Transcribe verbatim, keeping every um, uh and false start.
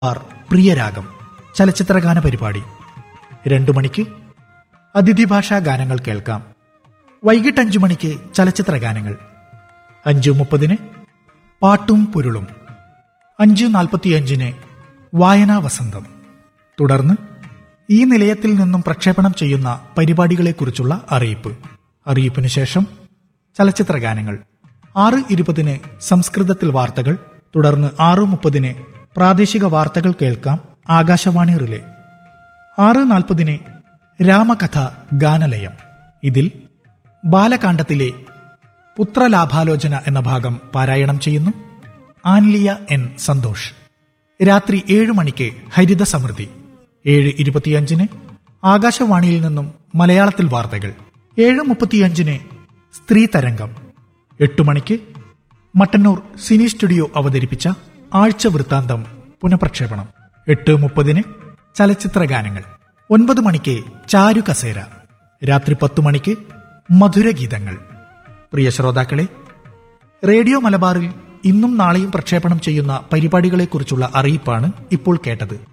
R പ്രിയരാഗം ചലച്ചിത്രഗാന പരിപാടി. രണ്ടു മണിക്ക് അതിഥി ഭാഷാ ഗാനങ്ങൾ കേൾക്കാം. വൈകിട്ട് അഞ്ചു മണിക്ക് ചലച്ചിത്ര ഗാനങ്ങൾ. അഞ്ചു മുപ്പതിന് പാട്ടും പൊരുളും. അഞ്ച് നാൽപ്പത്തിയഞ്ചിന് വായനാ വസന്തം. തുടർന്ന് ഈ നിലയത്തിൽ നിന്നും പ്രക്ഷേപണം ചെയ്യുന്ന പരിപാടികളെക്കുറിച്ചുള്ള അറിയിപ്പ്. അറിയിപ്പിന് ശേഷം ചലച്ചിത്ര ഗാനങ്ങൾ. ആറ് ഇരുപതിന് സംസ്കൃതത്തിൽ വാർത്തകൾ. തുടർന്ന് ആറ് മുപ്പതിന് പ്രാദേശിക വാർത്തകൾ കേൾക്കാം ആകാശവാണി റിലേ. ആറ് നാൽപ്പതിന് രാമകഥ ഗാനലയം. ഇതിൽ ബാലകാണ്ഡത്തിലെ പുത്രലാഭാലോചന എന്ന ഭാഗം പാരായണം ചെയ്യുന്നു ആൻലിയ എൻ സന്തോഷ്. രാത്രി ഏഴ് മണിക്ക് ഹരിത സമൃദ്ധി. ഏഴ് ഇരുപത്തിയഞ്ചിന് ആകാശവാണിയിൽ നിന്നും മലയാളത്തിൽ വാർത്തകൾ. ഏഴ് മുപ്പത്തിയഞ്ചിന് സ്ത്രീ തരംഗം. എട്ടു മണിക്ക് മട്ടന്നൂർ സിനി സ്റ്റുഡിയോ അവതരിപ്പിച്ച ആഴ്ച വൃത്താന്തം പുനഃപ്രക്ഷേപണം. എട്ട് മുപ്പതിന് ചലച്ചിത്ര ഗാനങ്ങൾ. ഒൻപത് മണിക്ക് ചാരു കസേര. രാത്രി പത്തു മണിക്ക് മധുരഗീതങ്ങൾ. പ്രിയ ശ്രോതാക്കളെ, റേഡിയോ മലബാറിൽ ഇന്നും നാളെയും പ്രക്ഷേപണം ചെയ്യുന്ന പരിപാടികളെക്കുറിച്ചുള്ള അറിയിപ്പാണ് ഇപ്പോൾ കേട്ടത്.